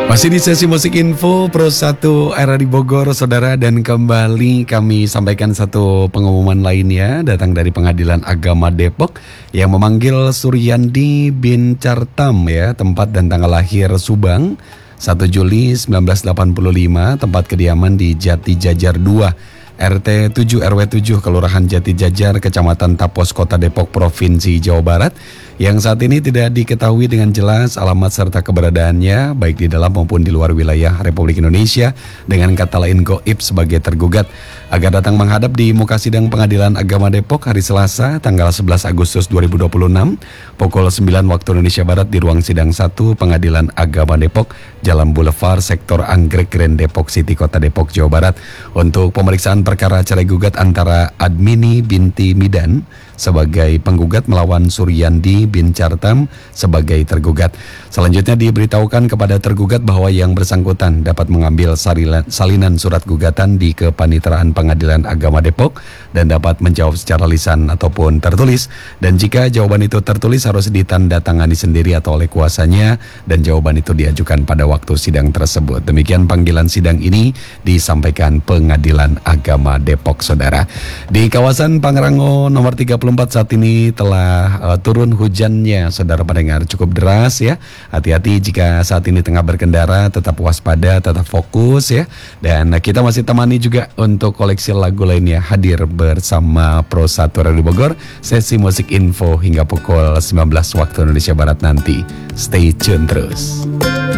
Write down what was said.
Masih di sesi musik info Pro 1 era di Bogor, saudara. Dan kembali kami sampaikan satu pengumuman lainnya datang dari Pengadilan Agama Depok yang memanggil Suryandi bin Cartam, ya, tempat dan tanggal lahir Subang 1 Juli 1985, tempat kediaman di Jati Jajar 2, RT 7 RW 7 Kelurahan Jati Jajar, Kecamatan Tapos, Kota Depok, Provinsi Jawa Barat, yang saat ini tidak diketahui dengan jelas alamat serta keberadaannya baik di dalam maupun di luar wilayah Republik Indonesia, dengan kata lain goib sebagai tergugat, agar datang menghadap di muka sidang Pengadilan Agama Depok hari Selasa tanggal 11 Agustus 2026 pukul 9 waktu Indonesia Barat di ruang sidang 1 Pengadilan Agama Depok, Jalan Boulevard, Sektor Anggrek, Grand Depok City, Kota Depok, Jawa Barat, untuk pemeriksaan perkara cerai gugat antara Admini binti Midan sebagai penggugat melawan Suryandi bin Cartam sebagai tergugat. Selanjutnya diberitahukan kepada tergugat bahwa yang bersangkutan dapat mengambil salinan surat gugatan di Kepanitraan Pengadilan Agama Depok dan dapat menjawab secara lisan ataupun tertulis, dan jika jawaban itu tertulis harus ditandatangani sendiri atau oleh kuasanya, dan jawaban itu diajukan pada waktu sidang tersebut. Demikian panggilan sidang ini disampaikan Pengadilan Agama Depok, saudara. Di kawasan Pangrango nomor 34 saat ini telah turun hujannya, saudara pendengar, cukup deras, ya. Hati-hati jika saat ini tengah berkendara, tetap waspada, tetap fokus, ya. Dan kita masih temani juga untuk koleksi lagu lainnya hadir bersama Pro 1 Radio Bogor, sesi musik info hingga pukul 19 waktu Indonesia Barat nanti. Stay tune terus.